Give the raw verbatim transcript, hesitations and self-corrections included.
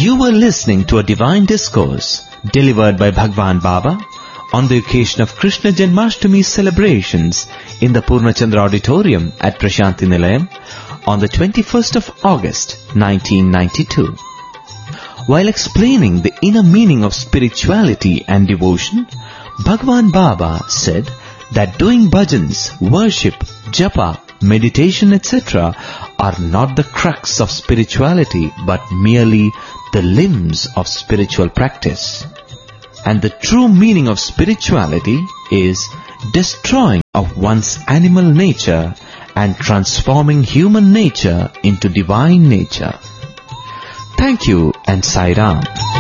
You were listening to a divine discourse delivered by Bhagwan Baba on the occasion of Krishna Janmashtami celebrations in the Purnachandra Auditorium at Prashanti Nilayam on the twenty-first of August nineteen ninety-two. While explaining the inner meaning of spirituality and devotion, Bhagwan Baba said that doing bhajans, worship, japa, meditation, et cetera are not the crux of spirituality but merely the limbs of spiritual practice. And the true meaning of spirituality is destroying of one's animal nature and transforming human nature into divine nature. Thank you and Sai Ram.